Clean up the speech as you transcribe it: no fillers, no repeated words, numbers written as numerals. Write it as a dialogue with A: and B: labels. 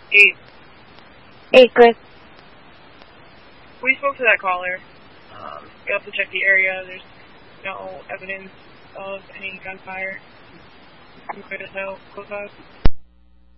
A: 8.
B: 8, good.
A: We spoke to that caller. We also checked the area. There's no evidence of any gunfire. I'm going to know close up.